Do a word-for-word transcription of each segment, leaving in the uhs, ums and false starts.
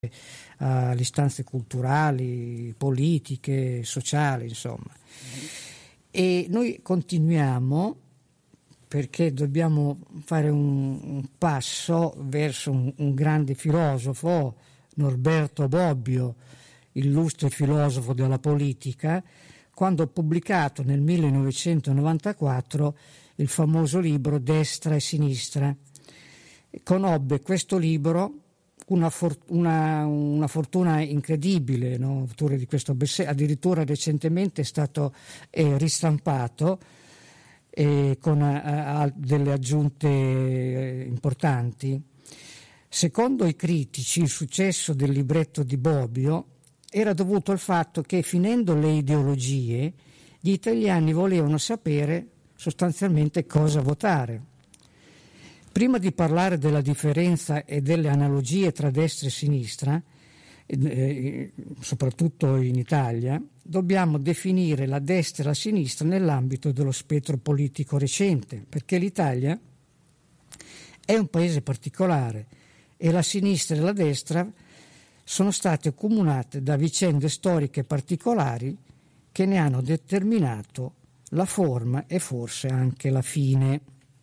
alle istanze culturali, politiche, sociali, insomma. E noi continuiamo perché dobbiamo fare un, un passo verso un, un grande filosofo, Norberto Bobbio, illustre filosofo della politica, quando ha pubblicato nel millenovecentonovantaquattro il famoso libro Destra e Sinistra. Conobbe questo libro una, for- una, una fortuna incredibile, no? Autore di questo bestseller, addirittura recentemente è stato eh, ristampato eh, con a, a delle aggiunte eh, importanti. Secondo i critici, il successo del libretto di Bobbio era dovuto al fatto che, finendo le ideologie, gli italiani volevano sapere sostanzialmente cosa votare. Prima di parlare della differenza e delle analogie tra destra e sinistra, eh, soprattutto in Italia, dobbiamo definire la destra e la sinistra nell'ambito dello spettro politico recente, perché l'Italia è un paese particolare e la sinistra e la destra sono state accomunate da vicende storiche particolari che ne hanno determinato la forma e forse anche la fine.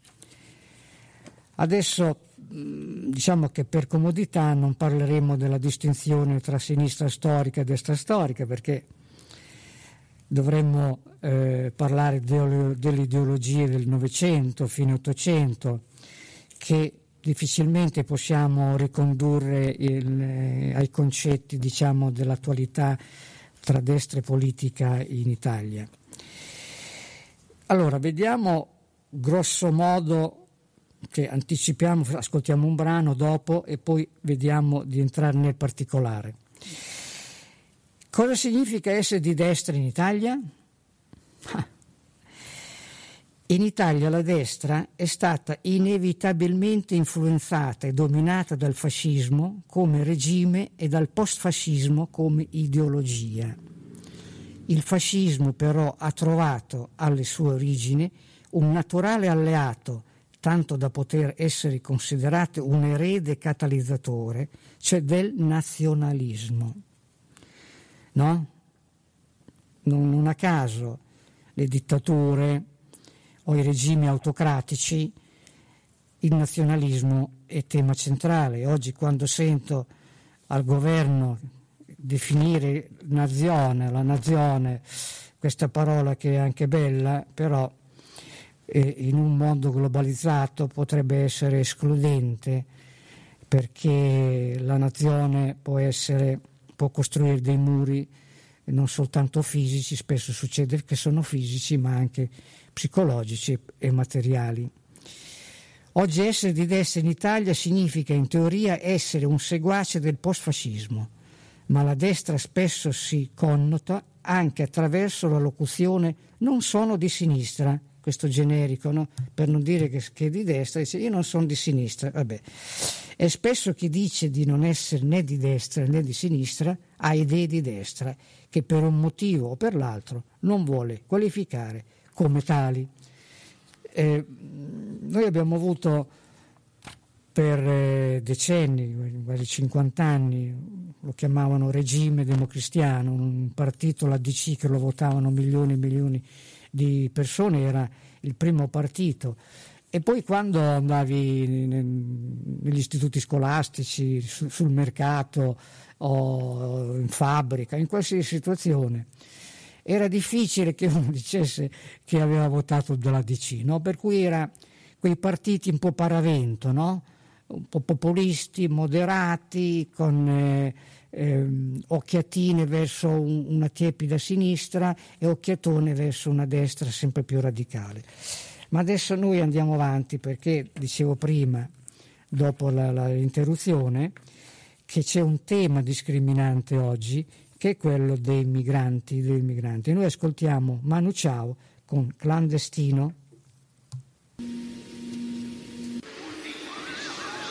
Adesso diciamo che per comodità non parleremo della distinzione tra sinistra storica e destra storica, perché dovremmo eh, parlare de- delle ideologie del Novecento, fine Ottocento, che difficilmente possiamo ricondurre il, eh, ai concetti, diciamo, dell'attualità tra destra e politica in Italia. Allora, vediamo grosso modo, che anticipiamo, ascoltiamo un brano dopo e poi vediamo di entrare nel particolare. Cosa significa essere di destra in Italia? In Italia la destra è stata inevitabilmente influenzata e dominata dal fascismo come regime e dal postfascismo come ideologia. Il fascismo però ha trovato alle sue origini un naturale alleato, tanto da poter essere considerato un erede catalizzatore, cioè del nazionalismo. No? Non, non a caso le dittature o i regimi autocratici, il nazionalismo è tema centrale. Oggi, quando sento al governo definire nazione, la nazione, questa parola che è anche bella, però eh, in un mondo globalizzato potrebbe essere escludente, perché la nazione può essere, può costruire dei muri non soltanto fisici, spesso succede che sono fisici, ma anche psicologici e materiali. Oggi essere di destra in Italia significa in teoria essere un seguace del postfascismo, ma la destra spesso si connota anche attraverso la locuzione non sono di sinistra, questo generico, no? Per non dire che, che è di destra, dice io non sono di sinistra, vabbè. E spesso chi dice di non essere né di destra né di sinistra ha idee di destra che per un motivo o per l'altro non vuole qualificare come tali. Eh, noi abbiamo avuto per eh, decenni, quasi cinquanta anni, lo chiamavano regime democristiano, un partito, l'A D C, che lo votavano milioni e milioni di persone, era il primo partito. E poi quando andavi negli istituti scolastici, sul mercato o in fabbrica, in qualsiasi situazione, era difficile che uno dicesse che aveva votato dall'A D C, no? Per cui era quei partiti un po' paravento, no? Un po' populisti, moderati, con eh, eh, occhiatine verso un, una tiepida sinistra e occhiatone verso una destra sempre più radicale. Ma adesso noi andiamo avanti, perché dicevo prima, dopo la, la, l'interruzione, che c'è un tema discriminante oggi, che è quello dei migranti, dei migranti. Noi ascoltiamo Manu Chao con Clandestino.